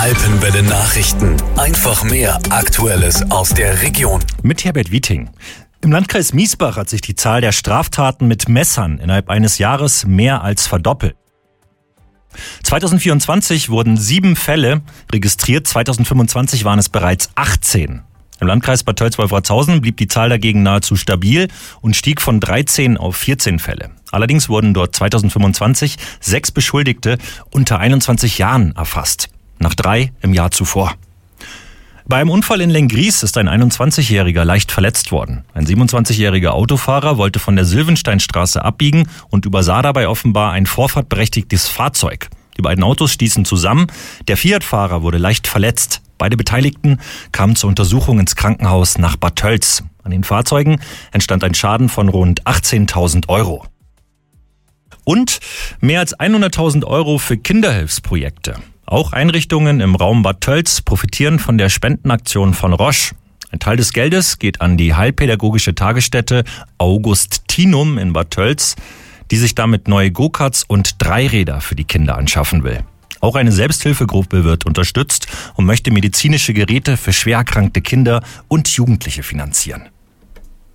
Alpenwelle Nachrichten. Einfach mehr Aktuelles aus der Region. Mit Herbert Wieting. Im Landkreis Miesbach hat sich die Zahl der Straftaten mit Messern innerhalb eines Jahres mehr als verdoppelt. 2024 wurden 7 Fälle registriert, 2025 waren es bereits 18. Im Landkreis Bad Tölz-Wolfratshausen blieb die Zahl dagegen nahezu stabil und stieg von 13 auf 14 Fälle. Allerdings wurden dort 2025 6 Beschuldigte unter 21 Jahren erfasst, nach 3 im Jahr zuvor. Bei einem Unfall in Lenggries ist ein 21-Jähriger leicht verletzt worden. Ein 27-jähriger Autofahrer wollte von der Sylvensteinstraße abbiegen und übersah dabei offenbar ein vorfahrtberechtigtes Fahrzeug. Die beiden Autos stießen zusammen. Der Fiat-Fahrer wurde leicht verletzt. Beide Beteiligten kamen zur Untersuchung ins Krankenhaus nach Bad Tölz. An den Fahrzeugen entstand ein Schaden von rund 18.000 Euro. Und mehr als 100.000 Euro für Kinderhilfsprojekte. Auch Einrichtungen im Raum Bad Tölz profitieren von der Spendenaktion von Roche. Ein Teil des Geldes geht an die heilpädagogische Tagesstätte Augustinum in Bad Tölz, die sich damit neue Go-Karts und Dreiräder für die Kinder anschaffen will. Auch eine Selbsthilfegruppe wird unterstützt und möchte medizinische Geräte für schwer erkrankte Kinder und Jugendliche finanzieren.